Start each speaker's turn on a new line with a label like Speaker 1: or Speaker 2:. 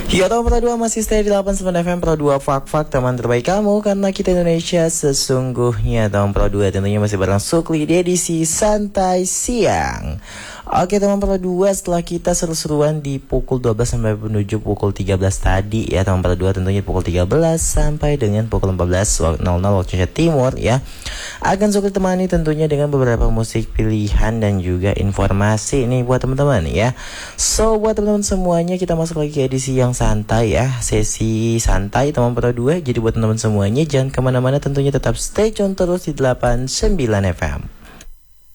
Speaker 1: Ya teman Pro 2 masih stay di 89 FM Pro 2 Fak teman terbaik kamu. Karena kita Indonesia sesungguhnya. Teman Pro 2 tentunya masih bareng Sukli di edisi Santai Siang. Oke teman Pro 2, setelah kita seru-seruan di pukul 12 sampai menuju pukul 13 tadi ya teman Pro 2, tentunya pukul 13 sampai dengan pukul 14.00 waktu Indonesia Timur ya. Akan Sukli temani tentunya dengan beberapa musik pilihan dan juga informasi ini buat teman-teman ya. So buat teman-teman semuanya, kita masuk lagi ke edisi yang santai ya, sesi santai teman Pro 2. Jadi buat teman-teman semuanya jangan kemana-mana, tentunya tetap stay tune terus di 89 FM.